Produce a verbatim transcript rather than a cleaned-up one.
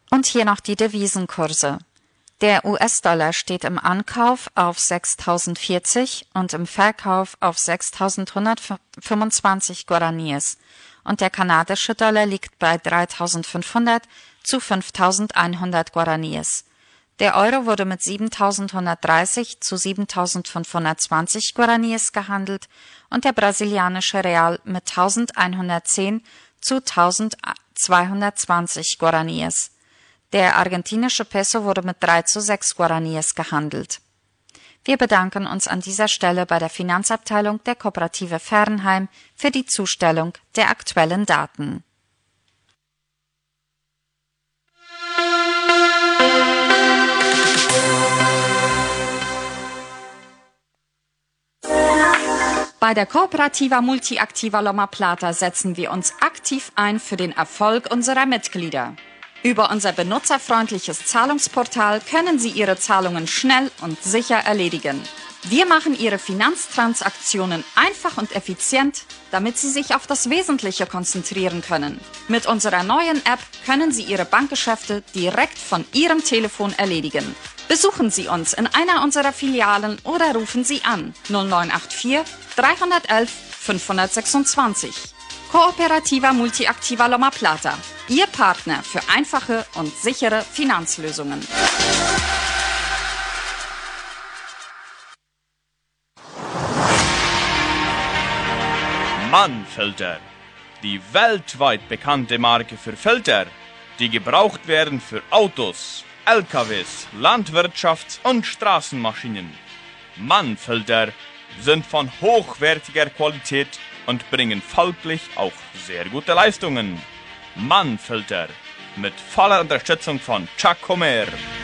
Und hier noch die Devisenkurse. Der U S-Dollar steht im Ankauf auf sechstausendvierzig und im Verkauf auf sechstausendhundertfünfundzwanzig Guaraníes und der kanadische Dollar liegt bei dreitausendfünfhundert zu fünftausendeinhundert Guaraníes. Der Euro wurde mit siebentausendhundertdreißig zu siebentausendfünfhundertzwanzig Guaraníes gehandelt und der brasilianische Real mit eintausendeinhundertzehn zu eintausendzweihundertzwanzig Guaraníes. Der argentinische Peso wurde mit drei zu sechs Guaraníes gehandelt. Wir bedanken uns an dieser Stelle bei der Finanzabteilung der Kooperative Fernheim für die Zustellung der aktuellen Daten. Bei der Cooperativa Multiactiva Loma Plata setzen wir uns aktiv ein für den Erfolg unserer Mitglieder. Über unser benutzerfreundliches Zahlungsportal können Sie Ihre Zahlungen schnell und sicher erledigen. Wir machen Ihre Finanztransaktionen einfach und effizient, damit Sie sich auf das Wesentliche konzentrieren können. Mit unserer neuen App können Sie Ihre Bankgeschäfte direkt von Ihrem Telefon erledigen. Besuchen Sie uns in einer unserer Filialen oder rufen Sie an null neun acht vier dreihundertelf fünfhundertsechsundzwanzig. Cooperativa Multiactiva Loma Plata, Ihr Partner für einfache und sichere Finanzlösungen. Mann-Filter, die weltweit bekannte Marke für Filter, die gebraucht werden für Autos, L K Ws, Landwirtschafts- und Straßenmaschinen. Mann-Filter sind von hochwertiger Qualität und bringen folglich auch sehr gute Leistungen. Mann-Filter mit voller Unterstützung von Chuck Homer.